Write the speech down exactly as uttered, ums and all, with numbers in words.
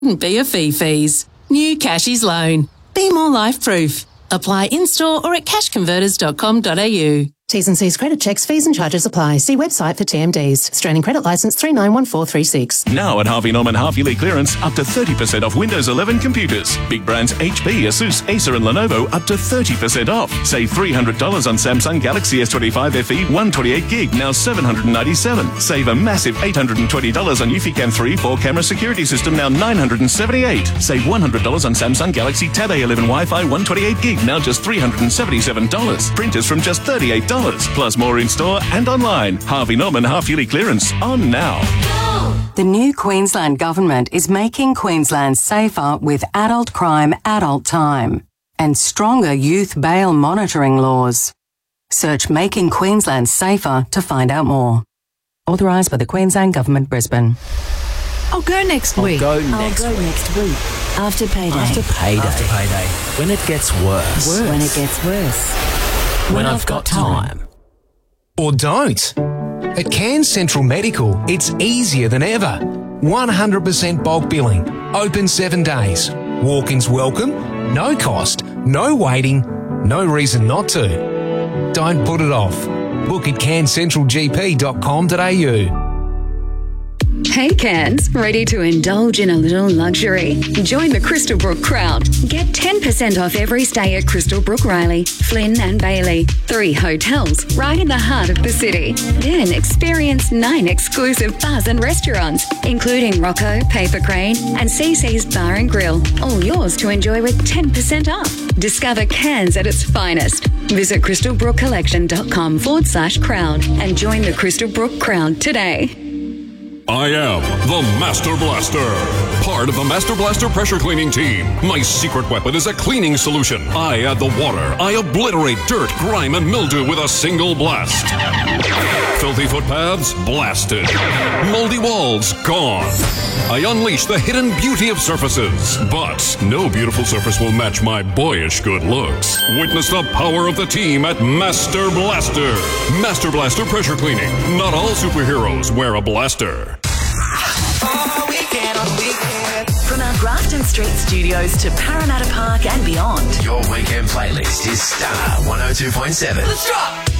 be a fee fees. New Cashies Loan. Be more life-proof. Apply in-store or at cash converters dot com dot a u. T's and C's credit checks, fees and charges apply. See website for T M Ds. Australian Credit Licence three nine one four three six. Now at Harvey Norman half-yearly clearance, up to thirty percent off Windows eleven computers. Big brands H P, Asus, Acer and Lenovo up to thirty percent off. Save three hundred dollars on Samsung Galaxy S twenty-five F E one twenty-eight gig, now seven hundred ninety-seven dollars. Save a massive eight hundred twenty dollars on Eufycam three four camera security system, now nine hundred seventy-eight dollars. Save one hundred dollars on Samsung Galaxy Tab A eleven Wi-Fi one twenty-eight gig, now just three hundred seventy-seven dollars. Printers from just thirty-eight dollars. Plus more in-store and online. Harvey Norman half-yearly clearance on now. The new Queensland Government is making Queensland safer with adult crime adult time and stronger youth bail monitoring laws. Search Making Queensland Safer to find out more. Authorised by the Queensland Government, Brisbane. I'll go next I'll week. go next I'll go week. next week. After payday. After payday. After payday. When it gets worse. worse. When it gets worse. When, when I've, I've got, got time. time. Or don't. At Cairns Central Medical, it's easier than ever. one hundred percent bulk billing. Open seven days. Walk-ins welcome. No cost. No waiting. No reason not to. Don't put it off. Book at cairns central g p dot com dot a u. Hey Cairns, ready to indulge in a little luxury? Join the Crystal Brook crowd. Get ten percent off every stay at Crystal Brook Riley, Flynn and Bailey. Three hotels right in the heart of the city. Then experience nine exclusive bars and restaurants, including Rocco, Paper Crane and C C's Bar and Grill. All yours to enjoy with ten percent off. Discover Cairns at its finest. Visit crystalbrookcollection.com forward slash crowd and join the Crystal Brook crowd today. I am the Master Blaster, part of the Master Blaster pressure cleaning team. My secret weapon is a cleaning solution. I add the water. I obliterate dirt, grime, and mildew with a single blast. Filthy footpaths, blasted. Moldy walls, gone. I unleash the hidden beauty of surfaces. But no beautiful surface will match my boyish good looks. Witness the power of the team at Master Blaster. Master Blaster pressure cleaning. Not all superheroes wear a blaster. From our Grafton Street studios to Parramatta Park and beyond. Your weekend playlist is Star one oh two point seven. Let's drop!